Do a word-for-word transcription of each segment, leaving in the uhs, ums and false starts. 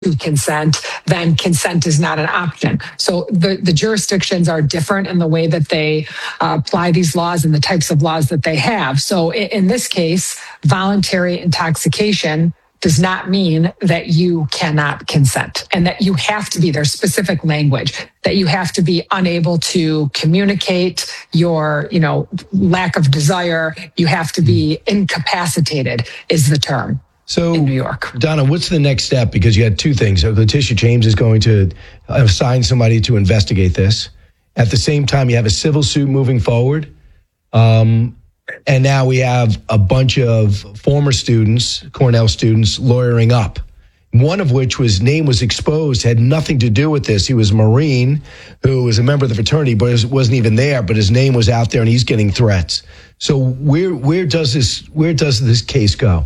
to consent, then consent is not an option. So the, the jurisdictions are different in the way that they uh, apply these laws and the types of laws that they have. So in, in this case, voluntary intoxication does not mean that you cannot consent and that you have to be, there's specific language, that you have to be unable to communicate your, you know, lack of desire. You have to be incapacitated is the term. So, in New York. Donna, what's the next step? Because you had two things. So Letitia James is going to assign somebody to investigate this. At the same time, you have a civil suit moving forward. Um, and now we have a bunch of former students, Cornell students, lawyering up. One of which was name was exposed, had nothing to do with this. He was a Marine who was a member of the fraternity, but wasn't even there. But his name was out there, and he's getting threats. So where where does this where does this case go?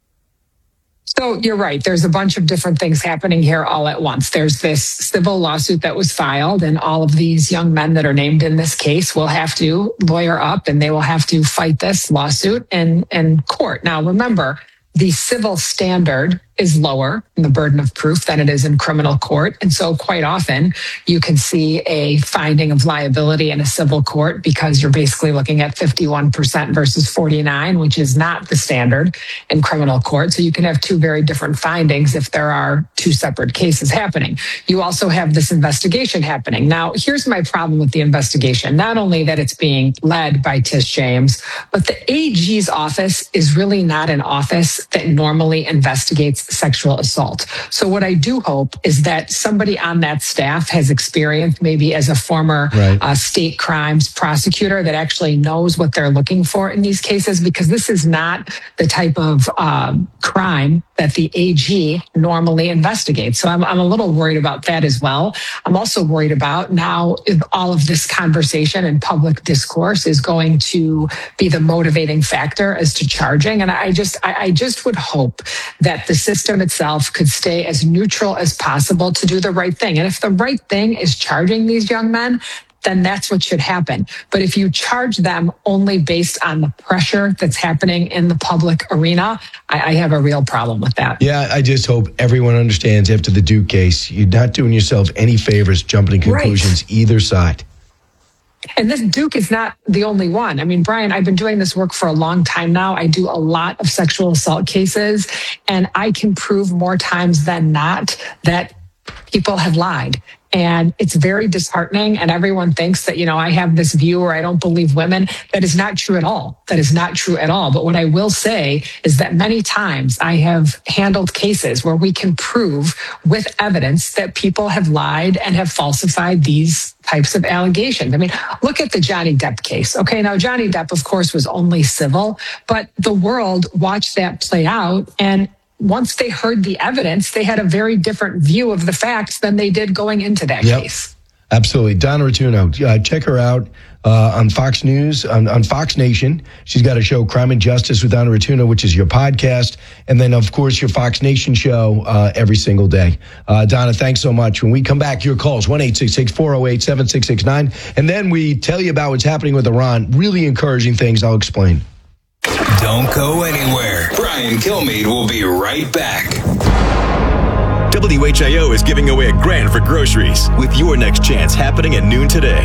So you're right. There's a bunch of different things happening here all at once. There's this civil lawsuit that was filed, and all of these young men that are named in this case will have to lawyer up, and they will have to fight this lawsuit in, in court. Now, remember, the civil standard is lower in the burden of proof than it is in criminal court. And so quite often you can see a finding of liability in a civil court because you're basically looking at fifty-one percent versus forty-nine, which is not the standard in criminal court. So you can have two very different findings if there are two separate cases happening. You also have this investigation happening. Now, here's my problem with the investigation. Not only that it's being led by Tish James, but the A G's office is really not an office that normally investigates sexual assault. So what I do hope is that somebody on that staff has experience, maybe as a former right. uh, state crimes prosecutor, that actually knows what they're looking for in these cases, because this is not the type of um, crime that the A G normally investigates. So I'm, I'm a little worried about that as well. I'm also worried about now if all of this conversation and public discourse is going to be the motivating factor as to charging. And I just, I, I just would hope that the system itself could stay as neutral as possible to do the right thing. And if the right thing is charging these young men, then that's what should happen. But if you charge them only based on the pressure that's happening in the public arena, I, I have a real problem with that. Yeah, I just hope everyone understands after the Duke case, you're not doing yourself any favors jumping to conclusions right. either side. And this Duke is not the only one. I mean, Brian, I've been doing this work for a long time now. I do a lot of sexual assault cases, and I can prove more times than not that people have lied. And it's very disheartening. And everyone thinks that, you know, I have this view or I don't believe women. That is not true at all. That is not true at all. But what I will say is that many times I have handled cases where we can prove with evidence that people have lied and have falsified these types of allegations. I mean, look at the Johnny Depp case. Okay, now Johnny Depp, of course, was only civil, but the world watched that play out, and once they heard the evidence, they had a very different view of the facts than they did going into that yep. case. Absolutely. Donna Rotunno, uh, check her out uh, on Fox News, on, on Fox Nation. She's got a show, Crime and Justice with Donna Rotunno, which is your podcast. And then, of course, your Fox Nation show uh, every single day. Uh, Donna, thanks so much. When we come back, your calls, one eight six six, four oh eight, seven six six nine. And then we tell you about what's happening with Iran. Really encouraging things. I'll explain. Don't go anywhere. Brian Kilmeade will be right back. W H I O is giving away a grand for groceries with your next chance happening at noon today.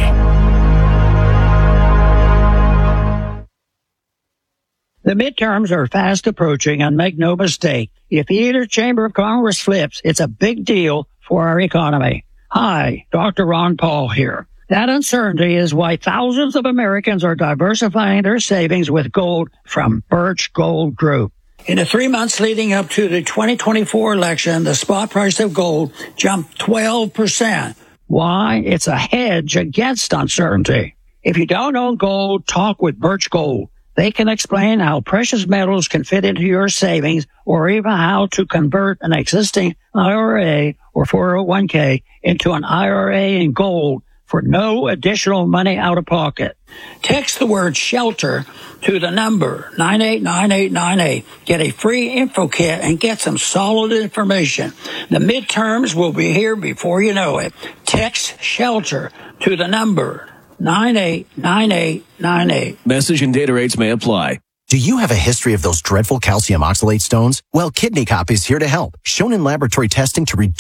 The midterms are fast approaching, and make no mistake, if either chamber of Congress flips, it's a big deal for our economy. Hi, Doctor Ron Paul here. That uncertainty is why thousands of Americans are diversifying their savings with gold from Birch Gold Group. In the three months leading up to the twenty twenty-four election, the spot price of gold jumped twelve percent. Why? It's a hedge against uncertainty. If you don't own gold, talk with Birch Gold. They can explain how precious metals can fit into your savings, or even how to convert an existing I R A or four oh one k into an I R A in gold for no additional money out of pocket. Text the word SHELTER to the number nine eight nine eight nine eight. Get a free info kit and get some solid information. The midterms will be here before you know it. Text SHELTER to the number nine eight nine eight nine eight. Message and data rates may apply. Do you have a history of those dreadful calcium oxalate stones? Well, Kidney Cop is here to help. Shown in laboratory testing to reduce